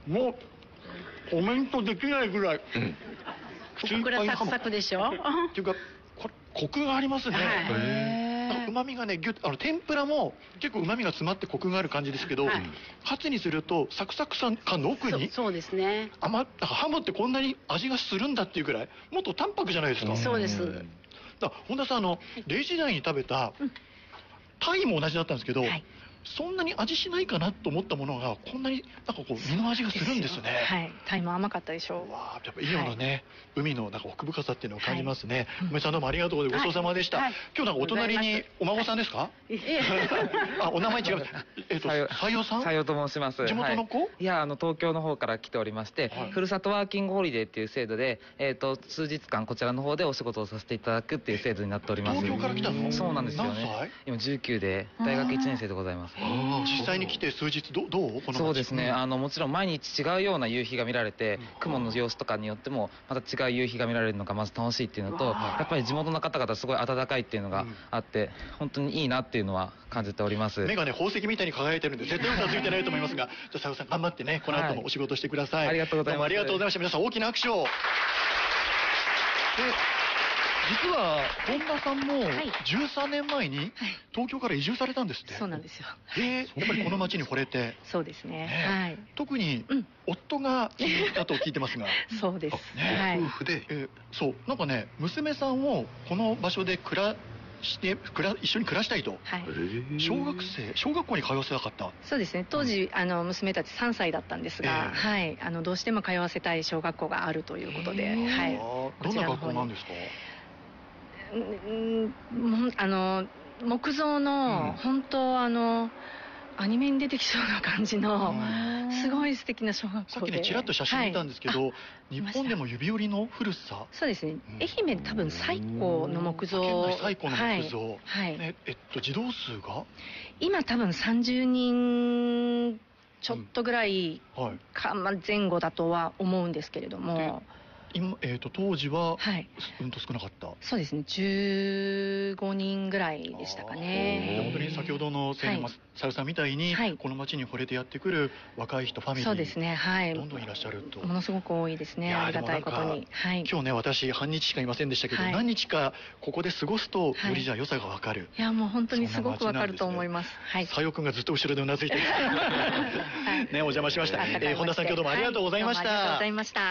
もうコメントできないぐらい、 オクラサクサクでしょ。 っていうかこれコクがありますね。旨味がねギュッ、天ぷらも結構旨味が詰まってコクがある感じですけど、カツにするとサクサク感の奥にそうですね。 ハムってこんなに味がするんだっていうぐらいもっと淡白じゃないですか。 そうです。 本田さん0時台に食べたタイも同じだったんですけど、そんなに味しないかなと思ったものがこんなになんかこう身の味がするんですね。 はい、タイも甘かったでしょう。 わあ、やっぱ伊予のね、海のなんか奥深さっていうのを感じますね。梅さんどうもありがとうございます。ごちそうさまでした。今日なんかお隣にお孫さんですか？あ、お名前違う。さよさん？ さよと申します。 地元の子？ いや、東京の方から来ておりまして、ふるさとワーキングホリデーっていう制度で、数日間こちらの方でお仕事をさせていただくっていう制度になっております。 東京から来たの？ そうなんですよね。 何歳？ 今19で大学1年生でございます。 実際に来て数日どう？この街。 そうですね。もちろん毎日違うような夕日が見られて、雲の様子とかによってもまた違う夕日が見られるのがまず楽しいっていうのと、やっぱり地元の方々すごい温かいっていうのがあって、本当にいいなっていうのは感じております。 目がね宝石みたいに輝いてるんで絶対嘘はついてないと思いますが、じゃあさよさん頑張ってね、この後もお仕事してください。 ありがとうございます。 どうもありがとうございました。皆さん大きな拍手を。で実は本田さんも13年前に東京から移住されたんですって。 そうなんですよ。 やっぱりこの街に惚れて。 そうですね。はい。 特に夫が気に入ったと聞いてますが。 そうです。 夫婦で。そうなんかね、娘さんをこの場所で一緒に暮らしたいと。小学校に通わせなかった。 そうですね。当時娘たち3歳だったんですが、はい、どうしても通わせたい小学校があるということで、はい。 どんな学校なんですか？ 木造の本当アニメに出てきそうな感じのすごい素敵な小学校で、 さっきねちらっと写真見たんですけど、日本でも指折りの古さ。 そうですね。愛媛多分最古の木造。 県内最古の木造。はい。児童数が今多分30人ちょっとぐらい前後だとは思うんですけれども。 今当時は少なかった。 そうですね。15人ぐらいでしたかね。 本当に先ほどのさよさんみたいにこの街に惚れてやってくる若い人ファミリー、 そうですね、はい、 どんどんいらっしゃると。 ものすごく多いですね。ありがたいことに。 今日ね私半日しかいませんでしたけど、何日かここで過ごすとよりじゃ良さがわかる。 いやもう本当にすごくわかると思います。はい。 さよくんがずっと後ろでうなずいてる。ね、お邪魔しました。本田さん今日どうもありがとうございました。 ありがとうございました。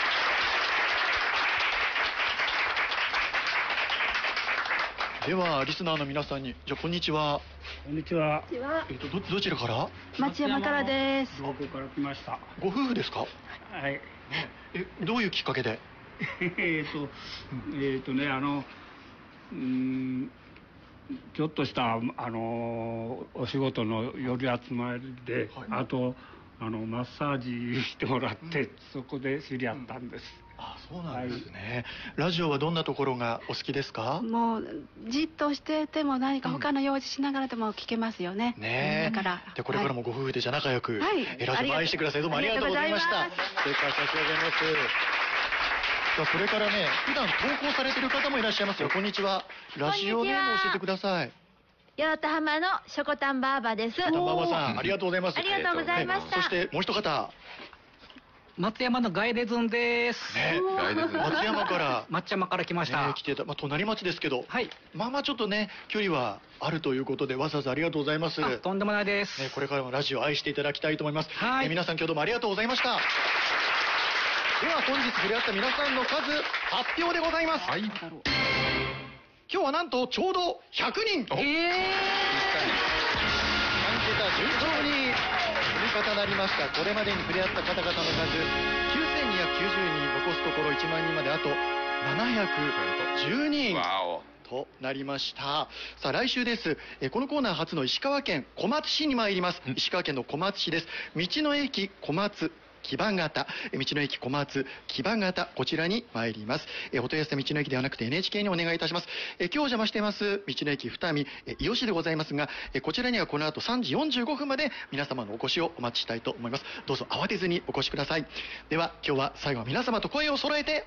ではリスナーの皆さんに、じゃあこんにちは。 こんにちは。 どちらから？ 町山からです。 東京から来ました。 ご夫婦ですか？ はい。 どういうきっかけで？ ちょっとしたお仕事の寄り集まりで、あとマッサージしてもらって、そこで知り合ったんです。 あ、そうなんですね。ラジオはどんなところがお好きですか？ もうじっとしてても何か他の用事しながらでも聞けますよね。 ねえ。 だからでこれからもご夫婦でじゃ仲良くラジオ愛してください。どうもありがとうございました。正解差し上げます。それからね、普段投稿されてる方もいらっしゃいますよ。こんにちは。ラジオネーム教えてください。 八幡浜のしょこたんばあばです。 しょこたんばあばさん、ありがとうございます。 ありがとうございました。 そしてもう一方。 松山のガイデズンです。 松山から来ました。 来てた、隣町ですけど、まあちょっとね距離はあるということでわざわざありがとうございます。 とんでもないです。 これからもラジオを愛していただきたいと思います。皆さん今日どうもありがとうございました。では本日触れ合った皆さんの数発表でございます。今日はなんとちょうど100人。3桁順調に積み重なりました。これまでに触れ合った方々の数9290人、残すところ1万人まであと710人となりました。さあ来週です。このコーナー初の石川県小松市に参ります。石川県の小松市です。道の駅小松木場方、道の駅小松木場方、こちらに参ります。お問い合わせ道の駅ではなくて NHK にお願いいたします。今日お邪魔しています道の駅二見伊予市でございますが、こちらにはこの後3時45分まで皆様のお越しをお待ちしたいと思います。どうぞ慌てずにお越しください。では今日は最後は皆様と声を揃えて